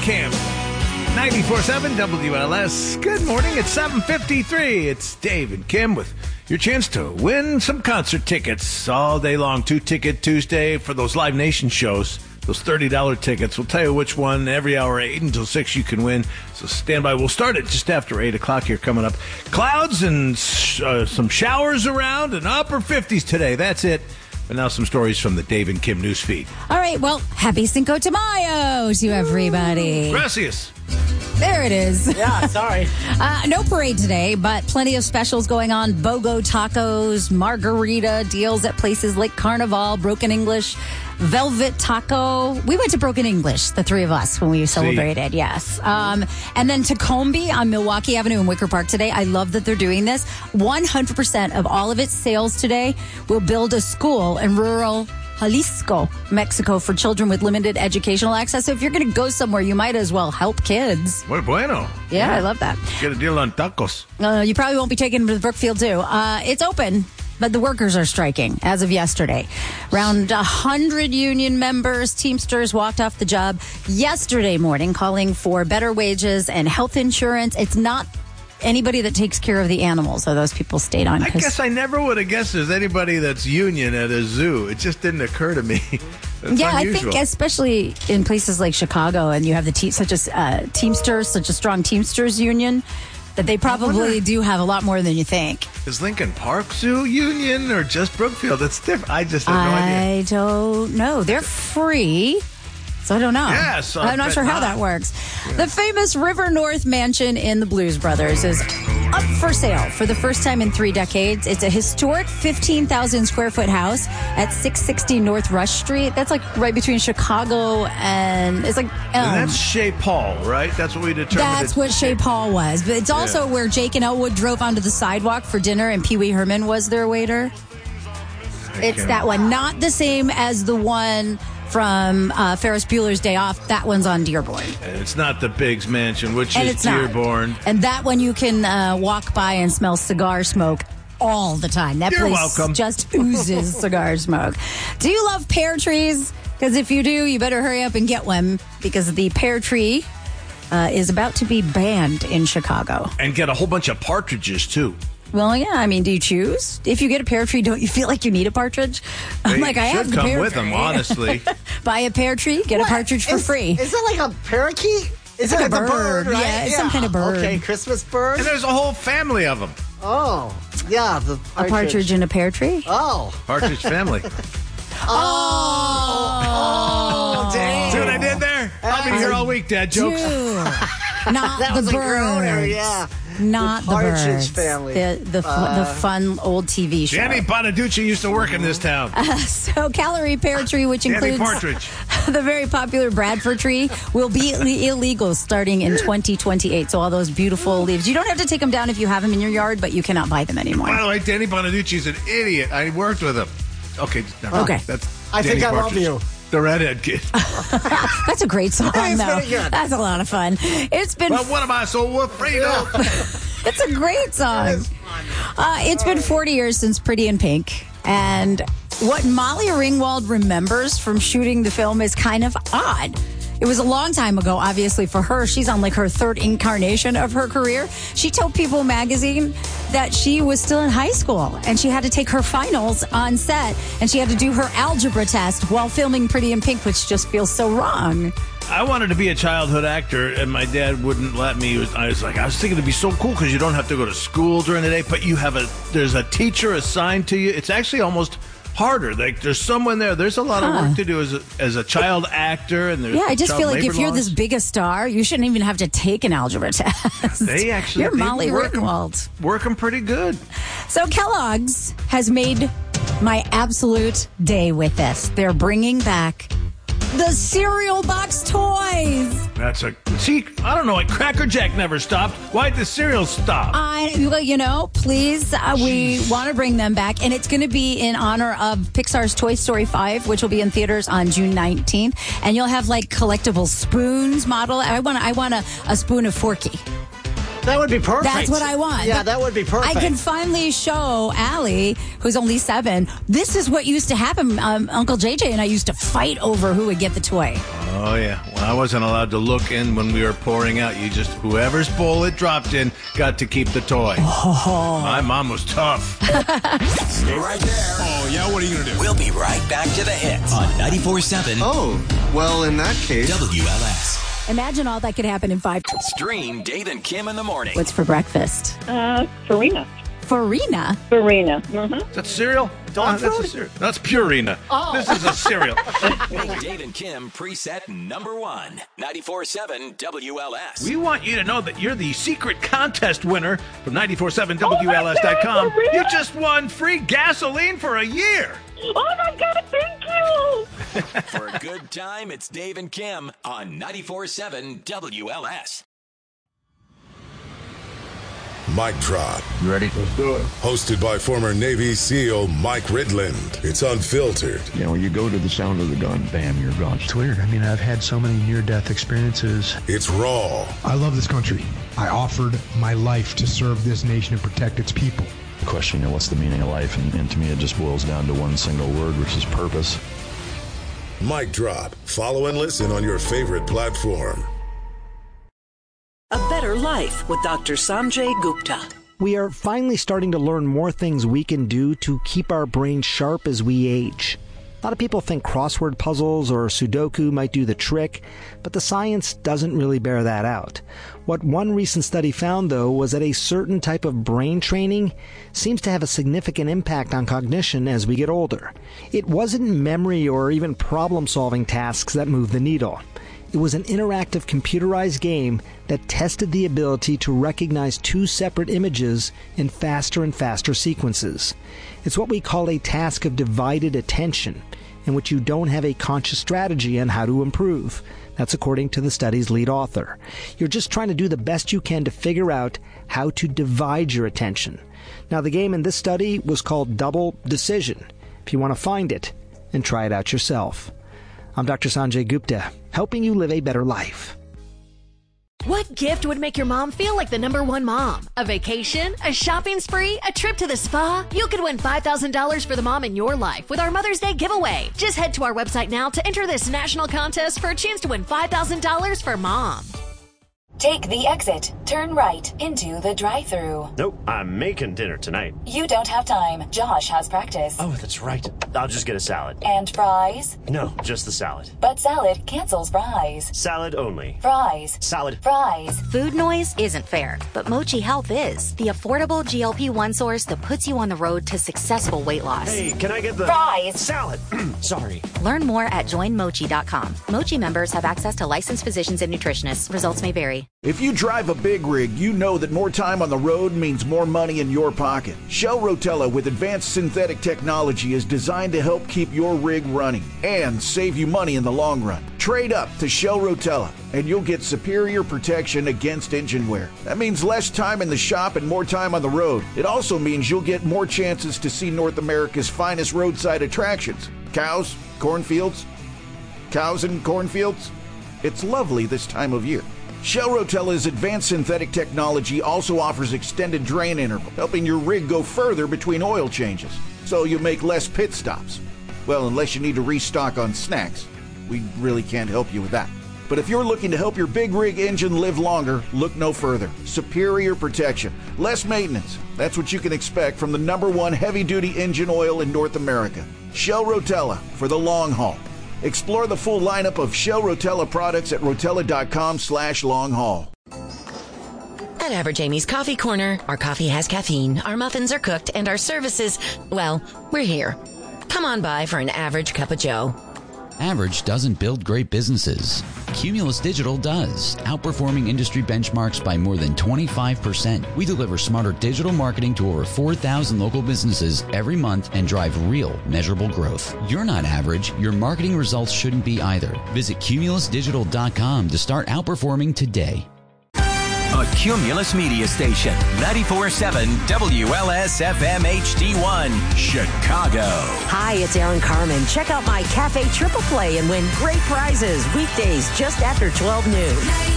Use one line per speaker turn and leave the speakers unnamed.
Kim. 94.7 WLS. Good morning. It's 7:53. It's Dave and Kim with your chance to win some concert tickets all day long. 2-Ticket Tuesday for those Live Nation shows. Those $30 tickets. We'll tell you which one every hour, 8 until 6 you can win. So stand by. We'll start it just after 8 o'clock here coming up. Clouds and some showers around and upper 50s today. That's it. But now some stories from the Dave and Kim newsfeed.
All right, well, happy Cinco de Mayo to everybody.
Gracias.
There it is.
Yeah, sorry.
No parade today, but plenty of specials going on. BOGO tacos, margarita deals at places like Carnival, Broken English, Velvet Taco. We went to Broken English, the three of us, when we celebrated, yes. And then Tacombe on Milwaukee Avenue in Wicker Park today. I love that they're doing this. 100% of all of its sales today will build a school in rural Jalisco, Mexico, for children with limited educational access. So if you're going to go somewhere, you might as well help kids.
Muy bueno.
Yeah, I love that.
Get a deal on tacos.
You probably won't be taking them to the Brookfield Zoo. It's open, but the workers are striking as of yesterday. Around 100 union members, Teamsters, walked off the job yesterday morning calling for better wages and health insurance. It's not anybody that takes care of the animals, so those people stayed on.
I guess I never would have guessed there's anybody that's union at a zoo. It just didn't occur to me. That's
yeah,
unusual.
I think especially in places like Chicago, and you have the Teamsters, such a strong Teamsters union, that they probably do have a lot more than you think.
Is Lincoln Park Zoo union or just Brookfield? It's different. I just have no idea.
I don't know. They're free. So I don't know.
Yes,
I'm not sure how that works. Yeah. The famous River North mansion in the Blues Brothers is up for sale for the first time in 3 decades. It's a historic 15,000 square foot house at 660 North Rush Street. That's like right between Chicago and it's like
And that's Shea Paul, right? That's what we determined.
That's what Shea Paul was. But it's also where Jake and Elwood drove onto the sidewalk for dinner and Pee Wee Herman was their waiter. It's that one. Not the same as the one from Ferris Bueller's Day Off. That one's on Dearborn.
And it's not the Biggs Mansion, which is Dearborn.
Not. And that one you can walk by and smell cigar smoke all the time. That place just oozes cigar smoke. Do you love pear trees? Because if you do, you better hurry up and get one, because the pear tree is about to be banned in Chicago.
And get a whole bunch of partridges, too.
Well, yeah. I mean, do you choose? If you get a pear tree, don't you feel like you need a partridge? I'm like, I have the pear tree.
Should come with them, honestly.
Buy a pear tree, get a partridge for free.
Is it like a parakeet?
It's like a bird, right? Yeah, it's some kind of bird.
Okay, Christmas bird.
And there's a whole family of them.
Oh, yeah.
A partridge in a pear tree?
Oh.
Partridge family.
Oh, dang.
See what I did there? I'll be here all week, Dad. Jokes.
Not
that
the
was
bird.
Yeah.
Not the
Partridge
birds.
family.
The fun old TV show.
Danny Bonaducci used to work in this town.
So Calorie Pear Tree, which includes the very popular Bradford tree, will be illegal starting in 2028. So all those beautiful leaves. You don't have to take them down if you have them in your yard, but you cannot buy them anymore.
By the way, Danny Bonaducci's an idiot. I worked with him. Okay.
Okay.
I think I love you.
The redhead kid.
That's a great song, though. That's a lot of fun. It's been.
But what am I so afraid of?
It's a great song. It's been 40 years since Pretty in Pink, and what Molly Ringwald remembers from shooting the film is kind of odd. It was a long time ago, obviously, for her. She's on like her third incarnation of her career. She told People magazine that she was still in high school and she had to take her finals on set and she had to do her algebra test while filming Pretty in Pink, which just feels so wrong.
I wanted to be a childhood actor, and my dad wouldn't let me. I was thinking it'd be so cool because you don't have to go to school during the day, but there's a teacher assigned to you. It's actually almost harder. Like there's someone there. There's a lot of work to do as a child actor, and there's
I just feel like if you're this big a star, you shouldn't even have to take an algebra test.
They actually
you're Molly Ringwald.
Working pretty good.
So Kellogg's has made my absolute day with this. They're bringing back the cereal box toys.
See, I don't know. Like Cracker Jack never stopped. Why'd the cereal stop?
Please, we want to bring them back. And it's going to be in honor of Pixar's Toy Story 5, which will be in theaters on June 19th. And you'll have like collectible spoons model. I want a spoon of Forky.
That would be perfect.
That's what I want.
Yeah, that would be perfect.
I can finally show Allie, who's only 7, this is what used to happen. Uncle JJ and I used to fight over who would get the toy.
Oh, yeah. Well, I wasn't allowed to look in when we were pouring out. Whoever's bowl it dropped in got to keep the toy. Oh. My mom was tough.
Stay right there.
Oh, yeah? What are you going to do?
We'll be right back to the hits on 94.7.
Oh, well, in that case.
WLS.
Imagine all that could happen in 5.
Stream Dave and Kim in the morning.
What's for breakfast?
Farina.
Farina?
Farina. Mm-hmm.
Is that cereal?
Dog
That's
food?
a cereal. That's Purina.
Oh.
This is a cereal.
Make Dave and Kim preset number 1. 94.7 WLS.
We want you to know that you're the secret contest winner from 947WLS.com.
for real?
You just won free gasoline for a year.
Oh, my God, thank you.
For a good time, it's Dave and Kim on 94.7 WLS.
Mic drop.
You ready? Let's do it.
Hosted by former Navy SEAL Mike Ridland. It's unfiltered.
You know, you go to the sound of the gun, bam, you're gone.
It's weird. I mean, I've had so many near-death experiences.
It's raw.
I love this country. I offered my life to serve this nation and protect its people.
The question, you know, what's the meaning of life? And to me, it just boils down to one single word, which is purpose.
Mic drop. Follow and listen on your favorite platform.
A Better Life with Dr. Sanjay Gupta.
We are finally starting to learn more things we can do to keep our brains sharp as we age. A lot of people think crossword puzzles or Sudoku might do the trick, but the science doesn't really bear that out. What one recent study found, though, was that a certain type of brain training seems to have a significant impact on cognition as we get older. It wasn't memory or even problem-solving tasks that moved the needle. It was an interactive computerized game that tested the ability to recognize two separate images in faster and faster sequences. It's what we call a task of divided attention, in which you don't have a conscious strategy on how to improve. That's according to the study's lead author. You're just trying to do the best you can to figure out how to divide your attention. Now, the game in this study was called Double Decision, if you want to find it and try it out yourself. I'm Dr. Sanjay Gupta, helping you live a better life.
What gift would make your mom feel like the #1 mom? A vacation? A shopping spree? A trip to the spa? You could win $5,000 for the mom in your life with our Mother's Day giveaway. Just head to our website now to enter this national contest for a chance to win $5,000 for mom.
Take the exit. Turn right into the drive-thru.
Nope, I'm making dinner tonight.
You don't have time. Josh has practice.
Oh, that's right. I'll just get a salad.
And fries?
No, just the salad.
But salad cancels fries.
Salad only.
Fries.
Salad.
Fries.
Food noise isn't fair, but Mochi Health is. The affordable GLP-1 source that puts you on the road to successful weight loss.
Hey, can I get the...
Fries.
Salad. Sorry.
Learn more at joinmochi.com. Mochi members have access to licensed physicians and nutritionists. Results may vary.
If you drive a big rig, you know that more time on the road means more money in your pocket. Shell Rotella with advanced synthetic technology is designed to help keep your rig running and save you money in the long run. Trade up to Shell Rotella and you'll get superior protection against engine wear. That means less time in the shop and more time on the road. It also means you'll get more chances to see North America's finest roadside attractions. Cows, cornfields, cows and cornfields. It's lovely this time of year. Shell Rotella's advanced synthetic technology also offers extended drain interval, helping your rig go further between oil changes, so you make less pit stops. Well, unless you need to restock on snacks. We really can't help you with that. But if you're looking to help your big rig engine live longer, look no further. Superior protection, less maintenance. That's what you can expect from the #1 heavy-duty engine oil in North America. Shell Rotella for the long haul. Explore the full lineup of Shell Rotella products at rotella.com/long-haul.
At Average Amy's Coffee Corner, our coffee has caffeine, our muffins are cooked, and our services, well, we're here. Come on by for an average cup of joe.
Average doesn't build great businesses. Cumulus Digital does, outperforming industry benchmarks by more than 25%. We deliver smarter digital marketing to over 4,000 local businesses every month and drive real, measurable growth. You're not average. Your marketing results shouldn't be either. Visit cumulusdigital.com to start outperforming today.
A Cumulus Media Station, 94.7 WLS FM HD1, Chicago.
Hi, it's Aaron Carmen. Check out my Cafe Triple Play and win great prizes weekdays just after 12 noon.